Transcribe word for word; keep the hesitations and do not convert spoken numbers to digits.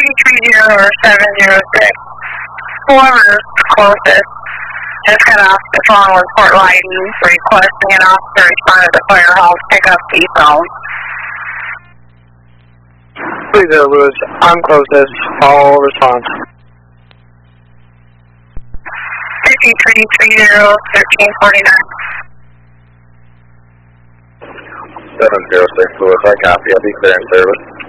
three zero or seven zero six. Whoever's closest, just got off the phone with Port Lyden requesting an officer respond to the firehouse pickup phone. three zero Lewis, I'm closest, all response. fifty-three three zero, thirteen forty-nine. seven zero six Lewis, I copy, I'll be clear in service.